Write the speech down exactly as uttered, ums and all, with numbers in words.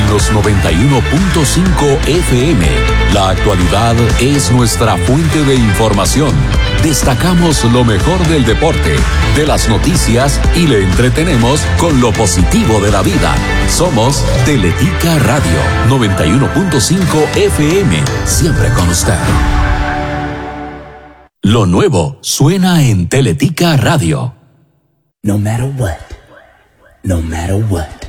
los noventa y uno punto cinco F M. La actualidad es nuestra fuente de información. Destacamos lo mejor del deporte, de las noticias y le entretenemos con lo positivo de la vida. Somos Teletica Radio noventa y uno punto cinco F M, siempre con usted. Lo nuevo suena en Teletica Radio. No matter what, no matter what.